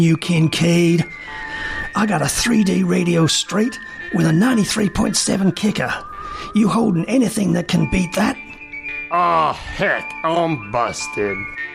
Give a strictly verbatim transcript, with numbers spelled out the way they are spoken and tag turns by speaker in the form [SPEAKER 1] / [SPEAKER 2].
[SPEAKER 1] you, Kincaid. I got a three D radio straight with a ninety-three point seven kicker. You holding anything that can beat that?
[SPEAKER 2] Oh, heck, I'm busted.